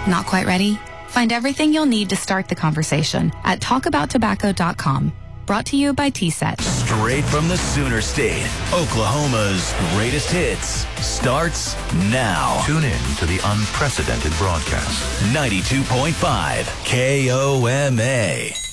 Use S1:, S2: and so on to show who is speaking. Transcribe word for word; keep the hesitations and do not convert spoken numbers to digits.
S1: Not quite ready? Find everything you'll need to start the conversation at talk about tobacco dot com. Brought to you by T SET.
S2: Straight from the Sooner State, Oklahoma's greatest hits starts now.
S3: Tune in to the unprecedented broadcast.
S2: ninety-two point five K O M A.